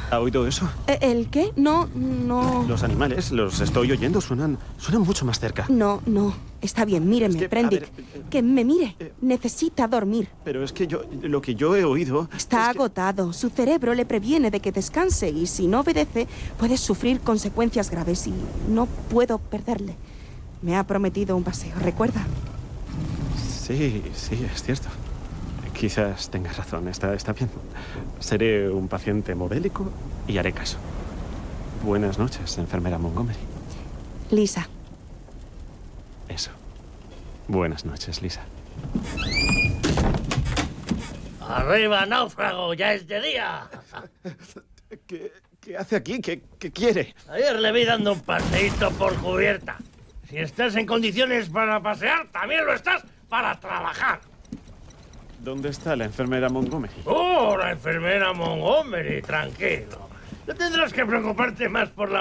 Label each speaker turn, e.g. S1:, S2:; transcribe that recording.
S1: ¿Ha oído eso?
S2: ¿El qué? No.
S1: Los animales, los estoy oyendo, suenan mucho más cerca.
S2: No. Está bien, míreme,
S1: Es que,
S2: Prendick.
S1: a ver,
S2: Que me mire. Necesita dormir.
S1: Pero es que lo que yo he oído...
S2: Está agotado. Su cerebro le previene de que descanse y si no obedece, puede sufrir consecuencias graves y no puedo perderle. Me ha prometido un paseo, ¿recuerda?
S1: Sí, es cierto. Quizás tengas razón, está bien. Seré un paciente modélico y haré caso. Buenas noches, enfermera Montgomery.
S2: Lisa.
S1: Eso. Buenas noches, Lisa.
S3: ¡Arriba, náufrago! ¡Ya es de día!
S1: ¿Qué hace aquí? ¿Qué quiere?
S3: Ayer le vi dando un paseíto por cubierta. Si estás en condiciones para pasear, también lo estás para trabajar.
S1: ¿Dónde está la enfermera Montgomery?
S3: ¡Oh, la enfermera Montgomery! Tranquilo. No tendrás que preocuparte más por la